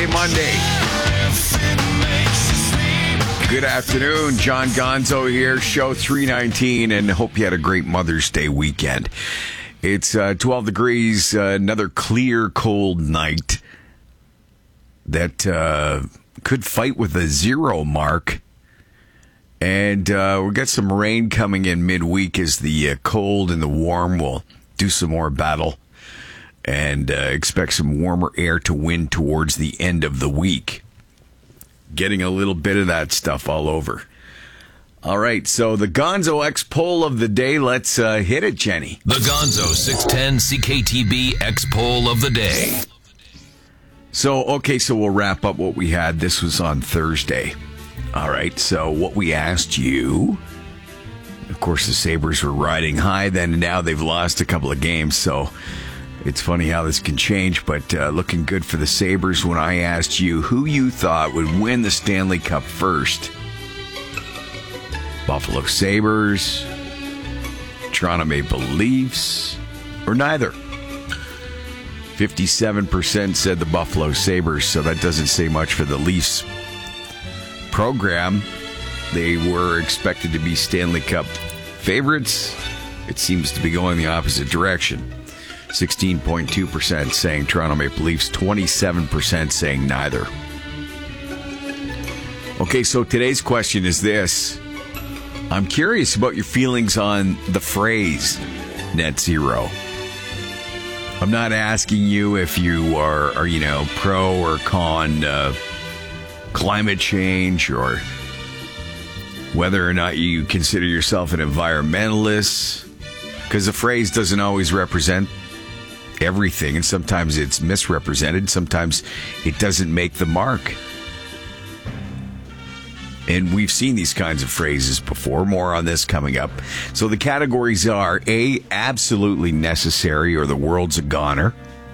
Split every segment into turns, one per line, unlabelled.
Happy Monday. Good afternoon. John Gonzo here, show 319, and hope you had a great Mother's Day weekend. It's 12 degrees, another clear, cold night that could fight with a 0 mark. And we'll get some rain coming in midweek as the cold and the warm will do some more battle. And expect some warmer air to wind towards the end of the week. Getting a little bit of that stuff all over. All right, so the Gonzo X poll of the day. Let's hit it, Jenny.
The Gonzo 610 CKTB X poll of the day.
So we'll wrap up what we had. This was on Thursday. All right, so what we asked you, of course, the Sabres were riding high then, and now they've lost a couple of games, so it's funny how this can change, but looking good for the Sabres when I asked you who you thought would win the Stanley Cup first. Buffalo Sabres, Toronto Maple Leafs, or neither. 57% said the Buffalo Sabres, so that doesn't say much for the Leafs program. They were expected to be Stanley Cup favorites. It seems to be going the opposite direction. 16.2% saying Toronto Maple Leafs, 27% saying neither. Okay, so today's question is this. I'm curious about your feelings on the phrase net zero. I'm not asking you if you are pro or con climate change, or whether or not you consider yourself an environmentalist, because the phrase doesn't always represent everything, and sometimes it's misrepresented, sometimes it doesn't make the mark. And we've seen these kinds of phrases before. More on this coming up. So the categories are A, absolutely necessary, or the world's a goner.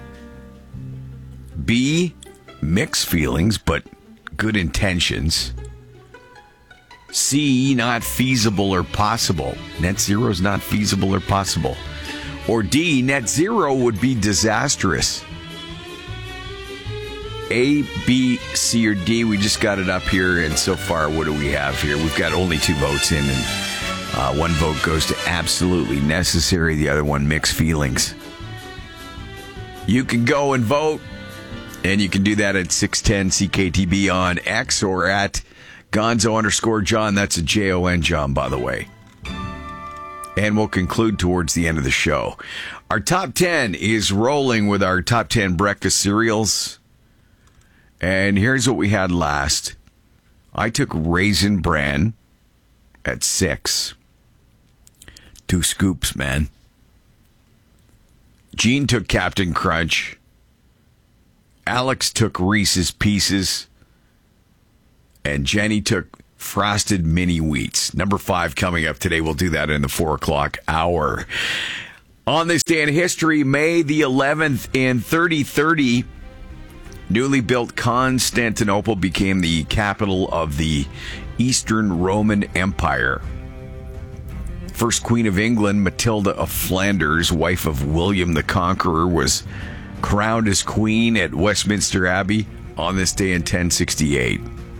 B, mixed feelings but good intentions. C, not feasible or possible. Net zero is not feasible or possible. Or D, net zero would be disastrous. A, B, C, or D. We just got it up here, and so far, what do we have here? We've got only 2 votes in, and one vote goes to absolutely necessary, the other one mixed feelings. You can go and vote, and you can do that at 610 CKTB on X or at Gonzo_John. That's a Jon, John, by the way. And we'll conclude towards the end of the show. Our top 10 is rolling with our top 10 breakfast cereals. And here's what we had last. I took Raisin Bran at 6. 2 scoops, man. Gene took Captain Crunch. Alex took Reese's Pieces. And Jenny took Frosted Mini Wheats. Number 5 coming up today. We'll do that in the 4 o'clock hour. On this day in history, May the 11th in 3030, newly built Constantinople became the capital of the Eastern Roman Empire. First Queen of England, Matilda of Flanders, wife of William the Conqueror, was crowned as queen at Westminster Abbey on this day in 1068.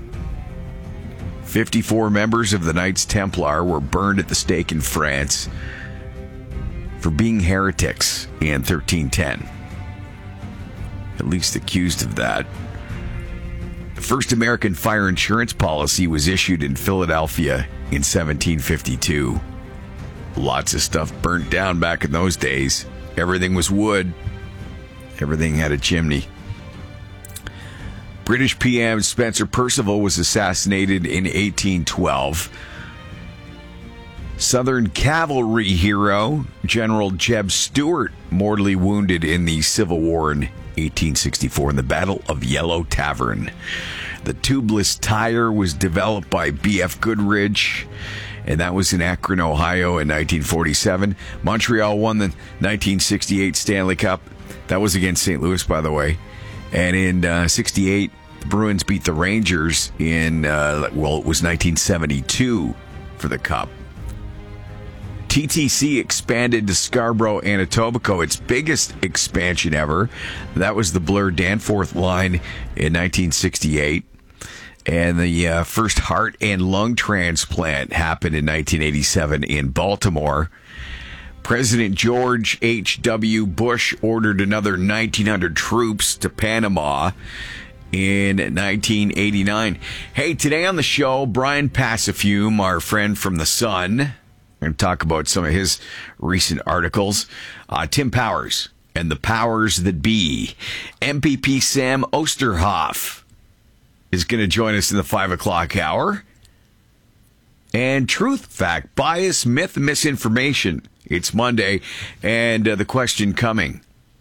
54 members of the Knights Templar were burned at the stake in France for being heretics in 1310. At least accused of that. The first American fire insurance policy was issued in Philadelphia in 1752. Lots of stuff burnt down back in those days. Everything was wood. Everything had a chimney. British PM Spencer Perceval was assassinated in 1812. Southern cavalry hero General Jeb Stuart mortally wounded in the Civil War in 1864 in the Battle of Yellow Tavern. The tubeless tire was developed by B.F. Goodrich, and that was in Akron, Ohio in 1947. Montreal won the 1968 Stanley Cup. That was against St. Louis, by the way. And in 68, the Bruins beat the Rangers in, it was 1972 for the Cup. TTC expanded to Scarborough and Etobicoke, its biggest expansion ever. That was the Bloor-Danforth line in 1968. And the first heart and lung transplant happened in 1987 in Baltimore. President George H.W. Bush ordered another 1,900 troops to Panama in 1989. Hey, today on the show, Brian Passafume, our friend from The Sun. We're going to talk about some of his recent articles. Tim Powers and the powers that be. MPP Sam Osterhoff is going to join us in the 5 o'clock hour. And truth, fact, bias, myth, misinformation. It's Monday, and the question coming.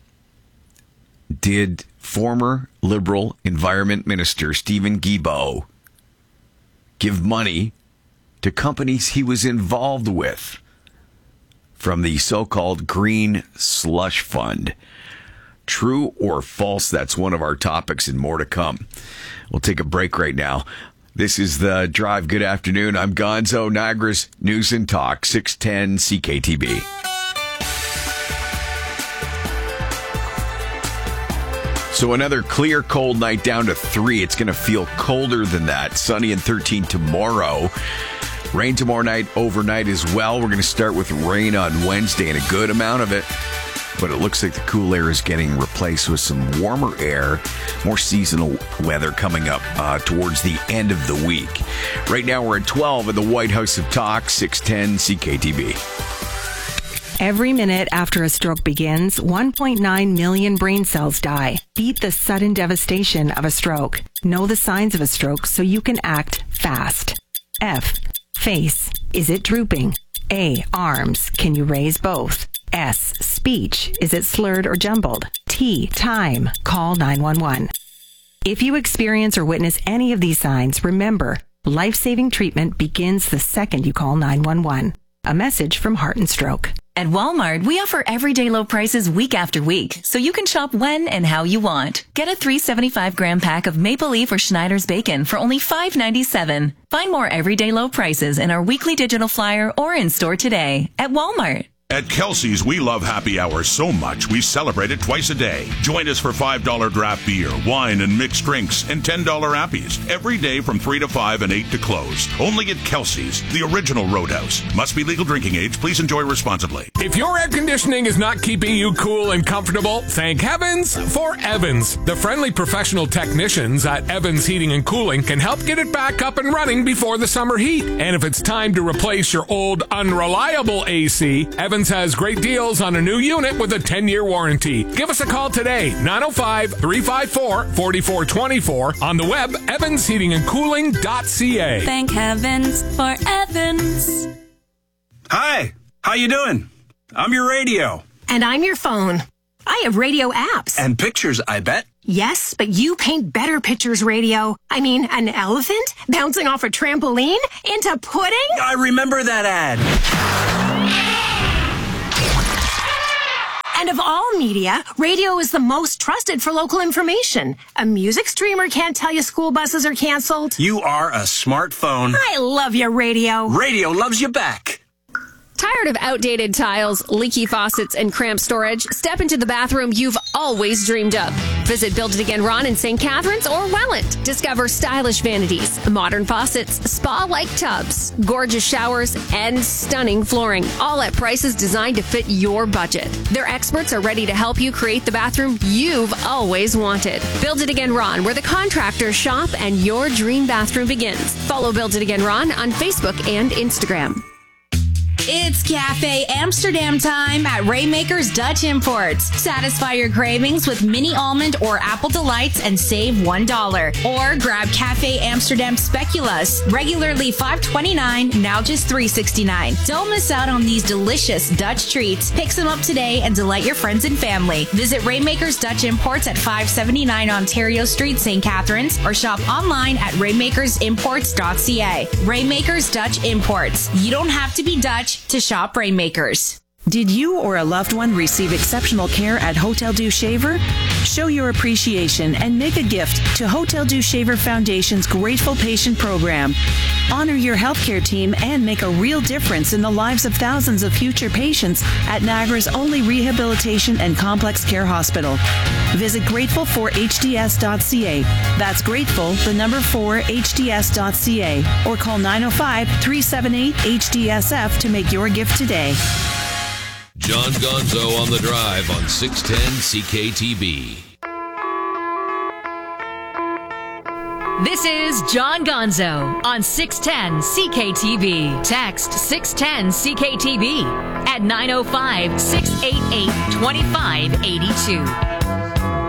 Did former Liberal Environment Minister Stephen Guilbeault give money to companies he was involved with from the so-called Green Slush Fund? True or false? That's one of our topics and more to come. We'll take a break right now. This is The Drive. Good afternoon. I'm Gonzo, Niagara's News and Talk, 610 CKTB. So another clear, cold night down to 3. It's going to feel colder than that. Sunny and 13 tomorrow. Rain tomorrow night, overnight as well. We're going to start with rain on Wednesday and a good amount of it. But it looks like the cool air is getting replaced with some warmer air, more seasonal weather coming up towards the end of the week. Right now we're at 12 at the White House of Talk, 610 CKTB.
Every minute after a stroke begins, 1.9 million brain cells die. Beat the sudden devastation of a stroke. Know the signs of a stroke so you can act fast. F. Face. Is it drooping? A. Arms. Can you raise both? S. Speech. Is it slurred or jumbled? T. Time. Call 911. If you experience or witness any of these signs, remember, life-saving treatment begins the second you call 911. A message from Heart and Stroke.
At Walmart, we offer everyday low prices week after week, so you can shop when and how you want. Get a 375-gram pack of Maple Leaf or Schneider's bacon for only $5.97. Find more everyday low prices in our weekly digital flyer or in-store today at Walmart.
At Kelsey's, we love happy hours so much we celebrate it twice a day. Join us for $5 draft beer, wine, and mixed drinks, and $10 appies every day from 3 to 5 and 8 to close. Only at Kelsey's, the original Roadhouse. Must be legal drinking age. Please enjoy responsibly.
If your air conditioning is not keeping you cool and comfortable, thank heavens for Evans. The friendly professional technicians at Evans Heating and Cooling can help get it back up and running before the summer heat. And if it's time to replace your old, unreliable AC, Evans has great deals on a new unit with a 10-year warranty. Give us a call today, 905-354-4424. On the web, evansheatingandcooling.ca.
Thank heavens for Evans.
Hi, how you doing? I'm your radio.
And I'm your phone. I have radio apps.
And pictures, I bet.
Yes, but you paint better pictures, radio. I mean, an elephant bouncing off a trampoline into pudding?
I remember that ad.
And of all media, radio is the most trusted for local information. A music streamer can't tell you school buses are canceled.
You are a smartphone.
I love your radio.
Radio loves you back.
Tired of outdated tiles, leaky faucets, and cramped storage? Step into the bathroom you've always dreamed of. Visit Build It Again Ron in St. Catharines or Welland. Discover stylish vanities, modern faucets, spa-like tubs, gorgeous showers, and stunning flooring, all at prices designed to fit your budget. Their experts are ready to help you create the bathroom you've always wanted. Build It Again Ron, where the contractors shop and your dream bathroom begins. Follow Build It Again Ron on Facebook and Instagram.
It's Cafe Amsterdam time at Raymaker's Dutch Imports. Satisfy your cravings with mini almond or apple delights and save $1. Or grab Cafe Amsterdam Speculoos, regularly $5.29, now just $3.69. Don't miss out on these delicious Dutch treats. Pick some up today and delight your friends and family. Visit Raymaker's Dutch Imports at 579 Ontario Street, St. Catharines, or shop online at raymakersimports.ca. Raymaker's Dutch Imports. You don't have to be Dutch to shop Rainmakers.
Did you or a loved one receive exceptional care at Hotel du Shaver? Show your appreciation and make a gift to Hotel du Shaver Foundation's Grateful Patient Program. Honor your healthcare team and make a real difference in the lives of thousands of future patients at Niagara's only rehabilitation and complex care hospital. Visit grateful4hds.ca. That's grateful, the number 4hds.ca, or call 905-378-HDSF to make your gift today.
John Gonzo on the Drive on 610 CKTB.
This is John Gonzo on 610 CKTB. Text 610 CKTB at 905-688-2582.